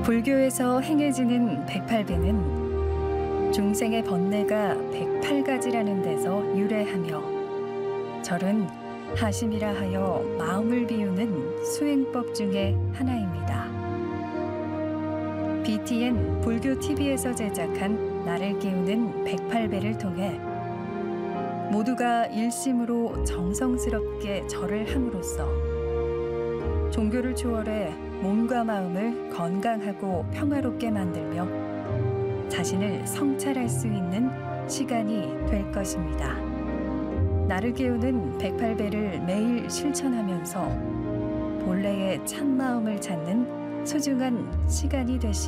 불교에서 행해지는 108배는 중생의 번뇌가 108가지라는 데서 유래하며 절은 하심이라 하여 마음을 비우는 수행법 중에 하나입니다. BTN 불교 TV에서 제작한 나를 깨우는 108배를 통해 모두가 일심으로 정성스럽게 절을 함으로써 종교를 초월해 몸과 마음을 건강하고 평화롭게 만들며 자신을 성찰할 수 있는 시간이 될 것입니다. 나를 깨우는 108배를 매일 실천하면서 본래의 참마음을 찾는 소중한 시간이 되시